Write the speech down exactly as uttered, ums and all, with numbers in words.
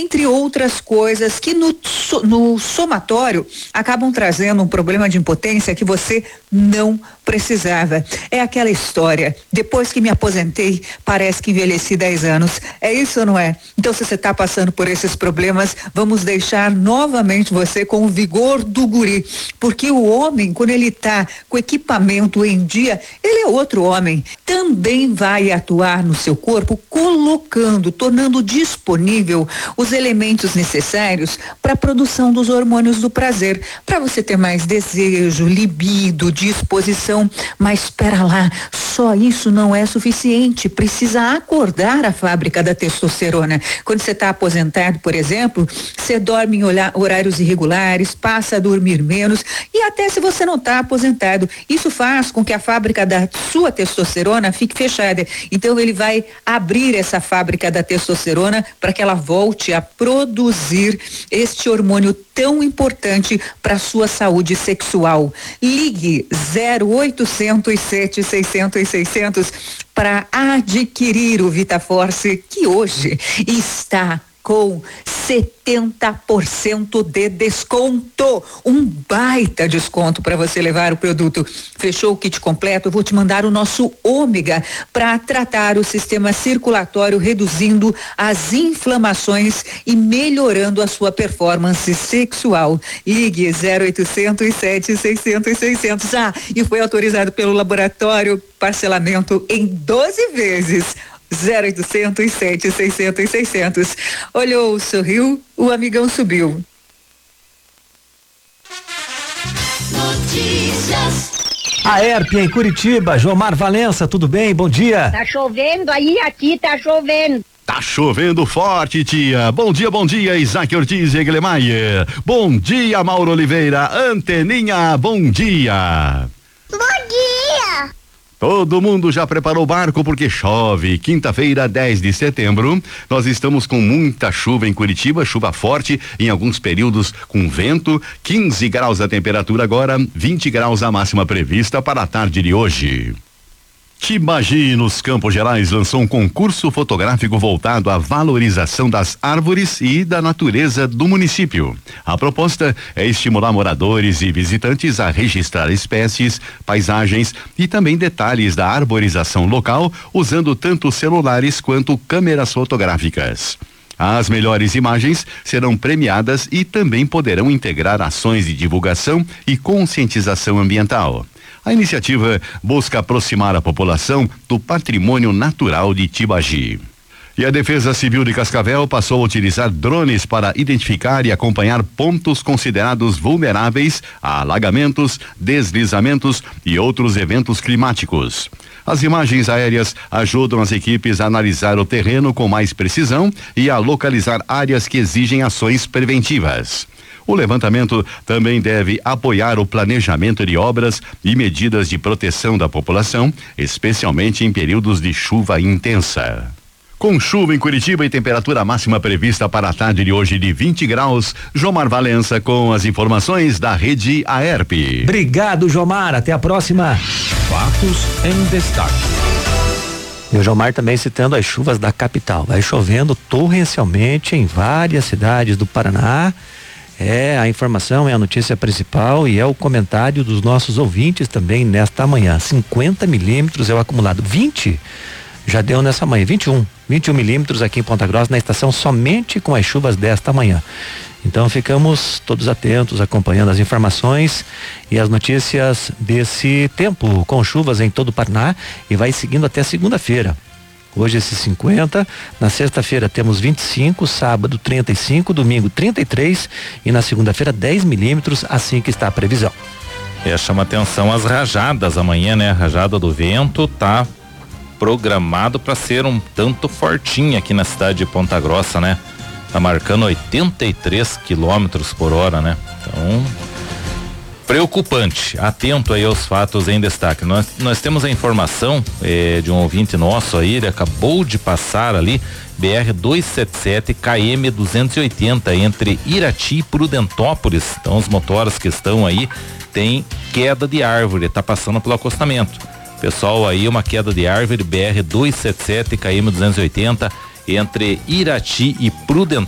entre outras coisas que no, no somatório acabam trazendo um problema de impotência que você não precisava. É aquela história, depois que me aposentei, parece que envelheci dez anos. É isso ou não é? Então, se você está passando por esses problemas, vamos deixar novamente você com o vigor do guri, porque o homem, quando ele está com equipamento em dia, ele é outro homem. Também vai atuar no seu corpo, colocando, tornando disponível os elementos necessários para a produção dos hormônios do prazer, para você ter mais desejo, libido, disposição. Mas espera lá, só isso não é suficiente, precisa acordar a fábrica da testosterona. Quando você está aposentado, por exemplo, você dorme em horários irregulares, passa a dormir menos, e até se você não está aposentado, isso faz com que a fábrica da sua testosterona fique fechada. Então ele vai abrir essa fábrica da testosterona para que ela volte a produzir este hormônio tão importante para a sua saúde sexual. Ligue zero oitocentos, sete seiscentos, seiscentos para adquirir o VitaForce, que hoje está com setenta por cento de desconto, um baita desconto para você levar o produto. Fechou o kit completo? Eu vou te mandar o nosso ômega para tratar o sistema circulatório, reduzindo as inflamações e melhorando a sua performance sexual. Ligue zero oitocentos, sete seiscentos, seiscentos. Ah, e foi autorizado pelo laboratório, parcelamento em doze vezes. zero oitocentos, sete seiscentos, seiscentos. Olhou, sorriu, o amigão subiu. Notícias. A Herp em Curitiba, Jomar Valença, tudo bem? Bom dia. Tá chovendo aí, aqui tá chovendo. Tá chovendo forte, tia. Bom dia, bom dia, Isaac Ortiz e Eglemeyer. Bom dia, Mauro Oliveira, Anteninha, bom dia. Bom dia. Todo mundo já preparou o barco porque chove. Quinta-feira, dez de setembro, nós estamos com muita chuva em Curitiba, chuva forte, em alguns períodos com vento, quinze graus a temperatura agora, vinte graus a máxima prevista para a tarde de hoje. Tibagi, nos Campos Gerais, lançou um concurso fotográfico voltado à valorização das árvores e da natureza do município. A proposta é estimular moradores e visitantes a registrar espécies, paisagens e também detalhes da arborização local, usando tanto celulares quanto câmeras fotográficas. As melhores imagens serão premiadas e também poderão integrar ações de divulgação e conscientização ambiental. A iniciativa busca aproximar a população do patrimônio natural de Tibagi. E a Defesa Civil de Cascavel passou a utilizar drones para identificar e acompanhar pontos considerados vulneráveis a alagamentos, deslizamentos e outros eventos climáticos. As imagens aéreas ajudam as equipes a analisar o terreno com mais precisão e a localizar áreas que exigem ações preventivas. O levantamento também deve apoiar o planejamento de obras e medidas de proteção da população, especialmente em períodos de chuva intensa. Com chuva em Curitiba e temperatura máxima prevista para a tarde de hoje de vinte graus, Jomar Valença com as informações da rede Aerp. Obrigado, Jomar. Até a próxima. Fatos em destaque. E o Jomar também citando as chuvas da capital. Vai chovendo torrencialmente em várias cidades do Paraná. É a informação, é a notícia principal e é o comentário dos nossos ouvintes também nesta manhã. cinquenta milímetros é o acumulado. vinte já deu nessa manhã. vinte e um. vinte e um milímetros aqui em Ponta Grossa na estação somente com as chuvas desta manhã. Então ficamos todos atentos, acompanhando as informações e as notícias desse tempo com chuvas em todo o Paraná e vai seguindo até segunda-feira. Hoje esses cinquenta, na sexta-feira temos vinte e cinco, sábado trinta e cinco, domingo trinta e três e na segunda-feira dez milímetros, assim que está a previsão. É, chama atenção as rajadas amanhã, né? A rajada do vento tá programado para ser um tanto fortinha aqui na cidade de Ponta Grossa, né? Tá marcando oitenta e três quilômetros por hora, né? Então, preocupante. Atento aí aos fatos em destaque. Nós, nós temos a informação eh, de um ouvinte nosso aí, ele acabou de passar ali, B R duzentos e setenta e sete, K M duzentos e oitenta, entre Irati e Prudentópolis. Então, os motoras que estão aí tem queda de árvore, tá passando pelo acostamento. Pessoal, aí uma queda de árvore, B R duzentos e setenta e sete, K M duzentos e oitenta, entre Irati e Prudentópolis.